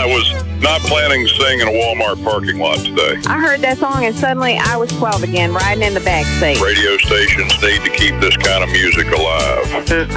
I was not planning to sing in a Walmart parking lot today. I heard that song and suddenly I was 12 again, riding in the back seat. Radio stations need to keep this kind of music alive.